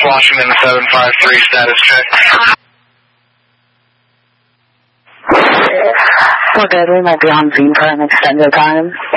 Washington 753, status check. We're good. We might be on scene for an extended time.